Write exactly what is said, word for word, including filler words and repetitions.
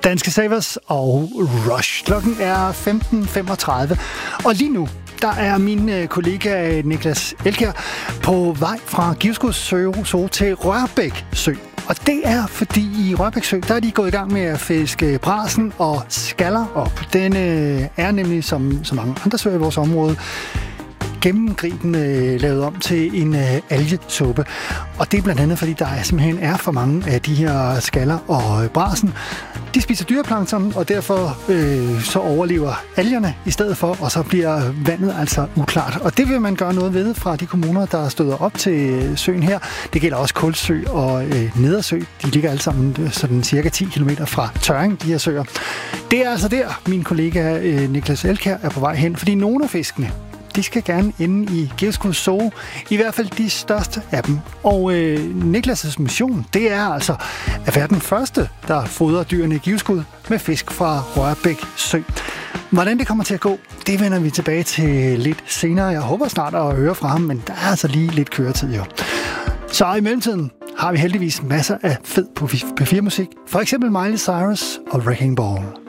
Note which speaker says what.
Speaker 1: Danske Savers og Rush. Klokken er femten femogtredive, og lige nu, der er min kollega Niklas Elkjær på vej fra Givskud Sø til Rørbæk Sø. Og det er, fordi i Rørbæk Sø, der er de gået i gang med at fiske brasen og skaller op. Den er nemlig, som så mange andre søer i vores område, gennemgribende lavet om til en øh, algesuppe. Og det er blandt andet, fordi der er, simpelthen er for mange af de her skaller og øh, brasen. De spiser dyreplankton, og derfor øh, så overlever algerne i stedet for, og så bliver vandet altså uklart. Og det vil man gøre noget ved fra de kommuner, der støder op til søen her. Det gælder også Kulsø og øh, Nedersø. De ligger alle sammen øh, sådan cirka ti kilometer fra Tørring, de her søer. Det er altså der, min kollega øh, Niklas Elkjær er på vej hen, fordi nogle af fiskene, de skal gerne inde i Givskud Zoo, i hvert fald de største af dem. Og øh, Niklas' mission, det er altså at være den første, der fodrer dyrene i Givskud med fisk fra Rørbæk Sø. Hvordan det kommer til at gå, det vender vi tilbage til lidt senere. Jeg håber snart at høre fra ham, men der er altså lige lidt køretid jo. Så i mellemtiden har vi heldigvis masser af fed P fire musik. For eksempel Miley Cyrus og Wrecking Ball.